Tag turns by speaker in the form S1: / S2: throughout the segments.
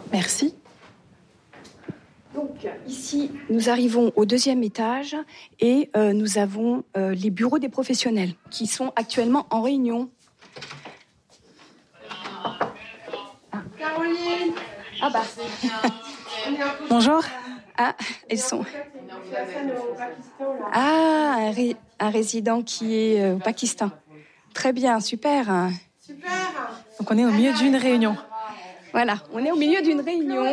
S1: Merci.
S2: Donc ici, nous arrivons au 2e étage et nous avons les bureaux des professionnels qui sont actuellement en réunion.
S3: Caroline.
S2: Ah bah.
S1: Bonjour.
S2: Ah, elles sont. Ah, un résident qui est au Pakistan. Très bien, super.
S3: Super.
S1: Donc on est au milieu d'une réunion.
S2: Voilà, on est au milieu d'une réunion.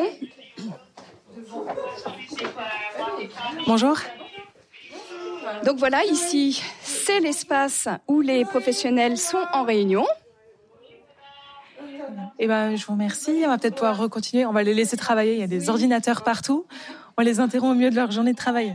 S1: Bonjour.
S2: Donc voilà, ici, c'est l'espace où les professionnels sont en réunion.
S1: Eh ben, je vous remercie. On va peut-être pouvoir recontinuer. On va les laisser travailler. Il y a des ordinateurs partout. On les interrompt au milieu de leur journée de travail.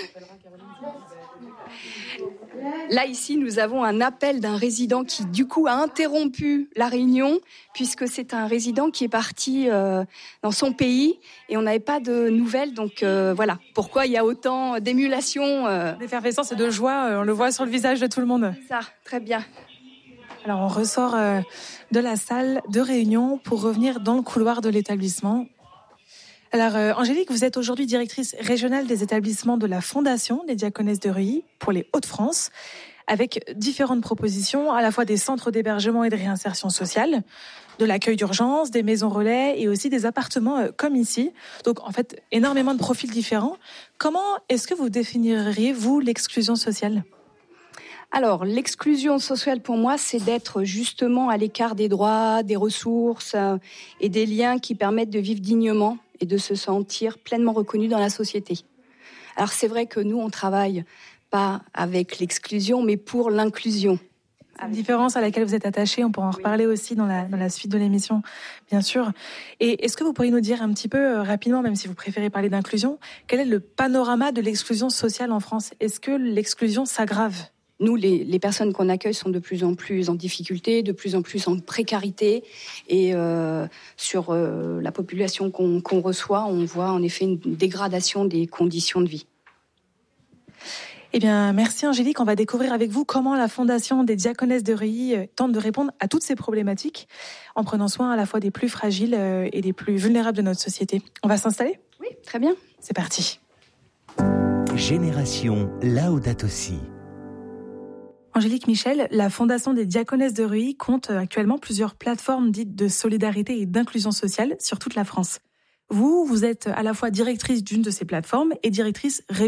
S2: Là, ici, nous avons un appel d'un résident qui, du coup, a interrompu la réunion, puisque c'est un résident qui est parti dans son pays et on n'avait pas de nouvelles. Donc, voilà pourquoi il y a autant d'émulation.
S1: D'effervescence et de joie, on le voit sur le visage de tout le monde.
S2: C'est ça, très bien.
S1: Alors, on ressort de la salle de réunion pour revenir dans le couloir de l'établissement. Alors, Angélique, vous êtes aujourd'hui directrice régionale des établissements de la Fondation des Diaconesses de Reuilly pour les Hauts-de-France, avec différentes propositions, à la fois des centres d'hébergement et de réinsertion sociale, de l'accueil d'urgence, des maisons relais et aussi des appartements comme ici. Donc, en fait, énormément de profils différents. Comment est-ce que vous définiriez, vous, l'exclusion sociale ?
S2: Alors, l'exclusion sociale, pour moi, c'est d'être justement à l'écart des droits, des ressources et des liens qui permettent de vivre dignement et de se sentir pleinement reconnu dans la société. Alors, c'est vrai que nous, on travaille pas avec l'exclusion, mais pour l'inclusion.
S1: C'est une différence à laquelle vous êtes attachée, on pourra en reparler aussi dans la suite de l'émission, bien sûr. Et est-ce que vous pourriez nous dire un petit peu rapidement, même si vous préférez parler d'inclusion, quel est le panorama de l'exclusion sociale en France ? Est-ce que l'exclusion s'aggrave ?
S2: Nous, les personnes qu'on accueille sont de plus en plus en difficulté, de plus en plus en précarité. Et sur la population qu'on reçoit, on voit en effet une dégradation des conditions de vie.
S1: Eh bien, merci Angélique. On va découvrir avec vous comment la Fondation des Diaconesses de Reuilly tente de répondre à toutes ces problématiques en prenant soin à la fois des plus fragiles et des plus vulnérables de notre société. On va s'installer ?
S2: Oui, très bien.
S1: C'est parti.
S4: Génération Laudato Si.
S1: Angélique Michel, la Fondation des Diaconesses de Reuilly compte actuellement plusieurs plateformes dites de solidarité et d'inclusion sociale sur toute la France. Vous êtes à la fois directrice d'une de ces plateformes et directrice régionale.